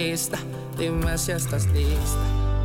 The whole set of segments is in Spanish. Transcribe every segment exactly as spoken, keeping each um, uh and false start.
Lista, dime si estás lista.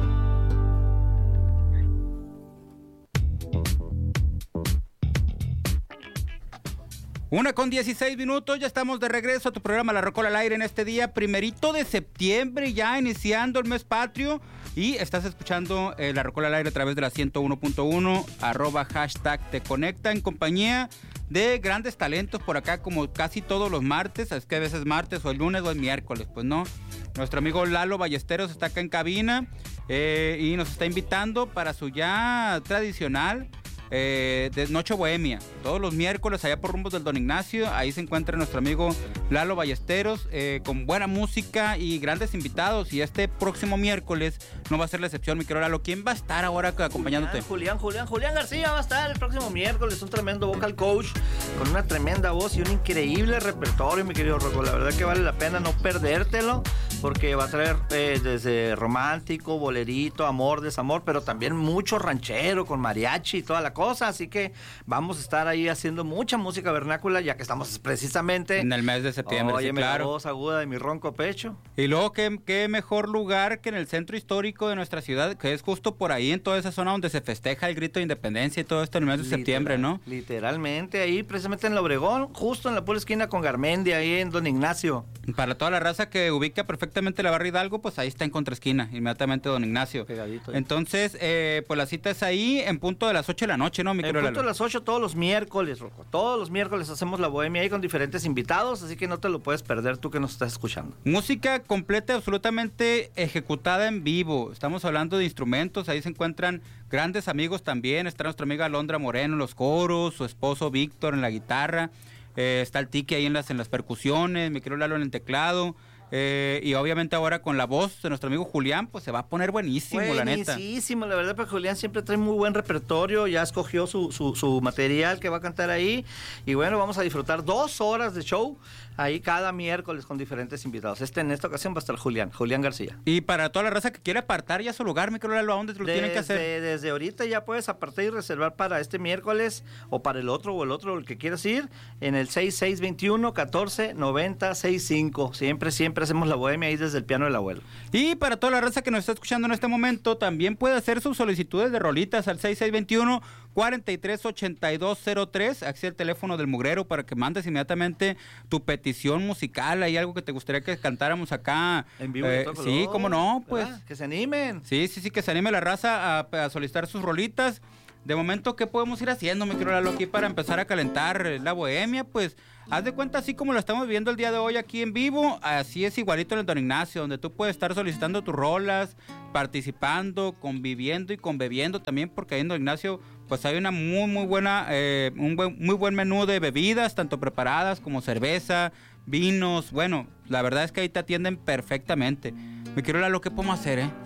Una con dieciséis minutos, ya estamos de regreso a tu programa La Rocola al Aire en este día primerito de septiembre, ya iniciando el mes patrio, y estás escuchando eh, La Rocola al Aire a través de la ciento uno punto uno, arroba hashtag te conecta, en compañía de grandes talentos por acá como casi todos los martes, es que a veces martes o el lunes o el miércoles, pues no. Nuestro amigo Lalo Ballesteros está acá en cabina eh, y nos está invitando para su ya tradicional Eh, de Noche Bohemia, todos los miércoles allá por rumbos del Don Ignacio. Ahí se encuentra nuestro amigo Lalo Ballesteros eh, con buena música y grandes invitados, y este próximo miércoles no va a ser la excepción, mi querido Lalo. ¿Quién va a estar ahora acompañándote? Julián, Julián, Julián García va a estar el próximo miércoles, un tremendo vocal coach con una tremenda voz y un increíble repertorio, mi querido Rocco. La verdad que vale la pena no perdértelo, porque va a traer eh, desde romántico, bolerito, amor, desamor, pero también mucho ranchero con mariachi y toda la cosa, así que vamos a estar ahí haciendo mucha música vernácula, ya que estamos precisamente en el mes de septiembre. Oye, sí, claro. La voz aguda de mi ronco pecho. Y luego, ¿qué, qué mejor lugar que en el centro histórico de nuestra ciudad, que es justo por ahí, en toda esa zona donde se festeja el grito de independencia y todo esto en el mes de Literal, septiembre, ¿no? Literalmente, ahí precisamente en la Obregón, justo en la pura esquina con Garmendia, ahí en Don Ignacio. Para toda la raza que ubica perfectamente la barra Hidalgo, pues ahí está en contraesquina, inmediatamente Don Ignacio. Pegadito. Ahí. Entonces, eh, pues la cita es ahí en punto de las ocho de la noche, ¿no, mi querido En punto Lalo? de las ocho todos los miércoles, Rocco. Todos los miércoles hacemos la bohemia ahí con diferentes invitados, así que no te lo puedes perder tú que nos estás escuchando. Música completa, absolutamente ejecutada en vivo. Estamos hablando de instrumentos, ahí se encuentran grandes amigos también. Está nuestra amiga Alondra Moreno en los coros, su esposo Víctor en la guitarra, eh, está el Tiki ahí en las, en las percusiones, mi querido Lalo en el teclado. Eh, y obviamente ahora con la voz de nuestro amigo Julián, pues se va a poner buenísimo, la neta. Buenísimo, la verdad, porque Julián siempre trae muy buen repertorio, ya escogió su, su, su material que va a cantar ahí, y bueno, vamos a disfrutar dos horas de show ahí cada miércoles con diferentes invitados. Este en esta ocasión va a estar Julián, Julián García. Y para toda la raza que quiere apartar ya su lugar, mi querido Lalo, ¿a dónde te lo desde, tienen que hacer? Desde ahorita ya puedes apartar y reservar para este miércoles, o para el otro, o el otro, el que quieras ir, en el seis seis veintiuno, catorce, noventa, sesenta y cinco. Siempre, siempre hacemos la bohemia ahí desde el piano del abuelo. Y para toda la raza que nos está escuchando en este momento, también puede hacer sus solicitudes de rolitas al seis seis veintiuno, cuarenta y tres ochenta y dos cero tres, aquí el teléfono del Mugrero, para que mandes inmediatamente tu petición musical. Hay algo que te gustaría que cantáramos acá en vivo, eh, todo, sí, cómo no, pues ¿verdad? Que se animen. Sí, sí, sí, que se anime la raza a, a solicitar sus rolitas. De momento, ¿qué podemos ir haciendo, mi querido Lalo, aquí para empezar a calentar la bohemia? Pues, haz de cuenta, así como lo estamos viendo el día de hoy aquí en vivo, así es igualito en el Don Ignacio, donde tú puedes estar solicitando tus rolas, participando, conviviendo y conbebiendo también, porque ahí en Don Ignacio, pues hay una muy, muy buena, eh, un buen, muy buen menú de bebidas, tanto preparadas como cerveza, vinos. Bueno, la verdad es que ahí te atienden perfectamente. Mi querido Lalo, ¿qué podemos hacer, eh?